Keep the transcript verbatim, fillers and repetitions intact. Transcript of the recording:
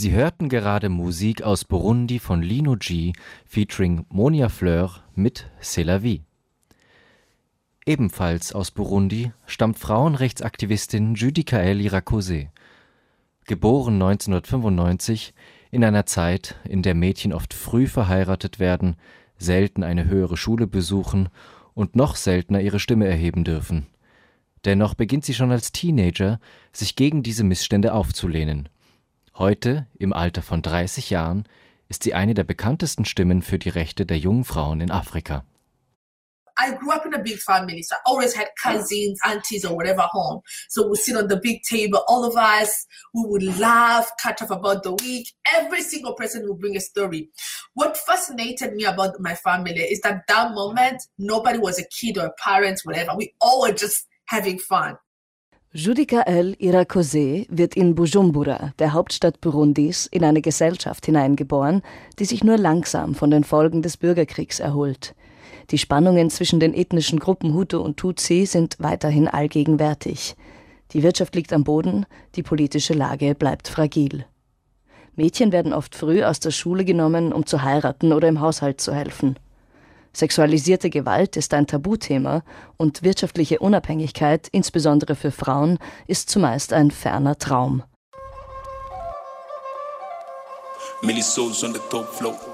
Sie hörten gerade Musik aus Burundi von Lino G featuring Monia Fleur mit C'est la vie. Ebenfalls aus Burundi stammt Frauenrechtsaktivistin Judicaël Irakoze. Geboren neunzehnhundertfünfundneunzig, in einer Zeit, in der Mädchen oft früh verheiratet werden, selten eine höhere Schule besuchen und noch seltener ihre Stimme erheben dürfen. Dennoch beginnt sie schon als Teenager, sich gegen diese Missstände aufzulehnen. Heute, im Alter von dreißig Jahren, ist sie eine der bekanntesten Stimmen für die Rechte der jungen Frauen in Afrika. I grew up in a big family, so I always had cousins, aunties, or whatever home. So we'd sit on the big table, all of us, we would laugh, catch up about the week. Every single person would bring a story. What fascinated me about my family is that that moment, nobody was a kid or a parent, whatever. We all were just having fun. Judicaël Irakoze wird in Bujumbura, der Hauptstadt Burundis, in eine Gesellschaft hineingeboren, die sich nur langsam von den Folgen des Bürgerkriegs erholt. Die Spannungen zwischen den ethnischen Gruppen Hutu und Tutsi sind weiterhin allgegenwärtig. Die Wirtschaft liegt am Boden, die politische Lage bleibt fragil. Mädchen werden oft früh aus der Schule genommen, um zu heiraten oder im Haushalt zu helfen. Sexualisierte Gewalt ist ein Tabuthema und wirtschaftliche Unabhängigkeit, insbesondere für Frauen, ist zumeist ein ferner Traum. Millie Souls on the top floor.